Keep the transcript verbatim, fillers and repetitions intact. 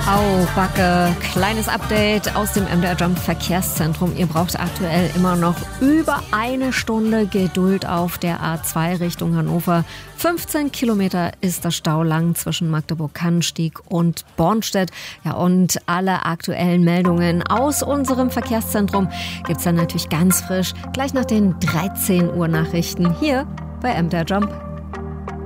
Au, Backe, kleines Update aus dem M D R Jump Verkehrszentrum. Ihr braucht aktuell immer noch über eine Stunde Geduld auf der A zwei Richtung Hannover. fünfzehn Kilometer ist der Stau lang zwischen Magdeburg-Kannenstieg und Bornstedt. Ja, und alle aktuellen Meldungen aus unserem Verkehrszentrum gibt's dann natürlich ganz frisch gleich nach den dreizehn Uhr Nachrichten hier bei M D R Jump.